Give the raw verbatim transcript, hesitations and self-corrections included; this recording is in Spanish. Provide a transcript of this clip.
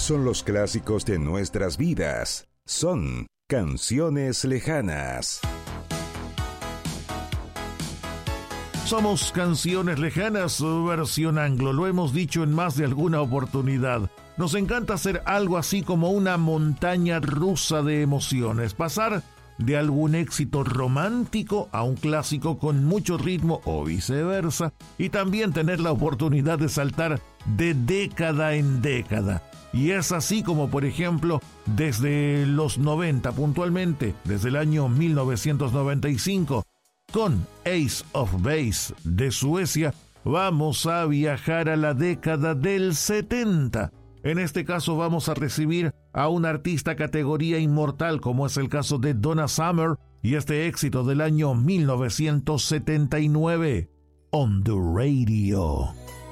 son los clásicos de nuestras vidas. Son canciones lejanas. Somos Canciones Lejanas, versión anglo. Lo hemos dicho en más de alguna oportunidad. Nos encanta hacer algo así como una montaña rusa de emociones. Pasar de algún éxito romántico a un clásico con mucho ritmo o viceversa. Y también tener la oportunidad de saltar de década en década. Y es así como, por ejemplo, desde los noventa puntualmente, desde el año mil novecientos noventa y cinco, con Ace of Base de Suecia, vamos a viajar a la década del setenta. En este caso vamos a recibir a un artista categoría inmortal como es el caso de Donna Summer y este éxito del año mil novecientos setenta y nueve, On the Radio.